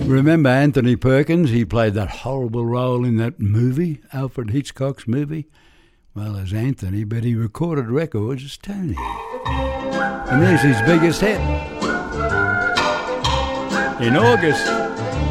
Remember Anthony Perkins? He played that horrible role in that movie, Alfred Hitchcock's movie. Well, as Anthony, but he recorded records as Tony. And there's his biggest hit. In August.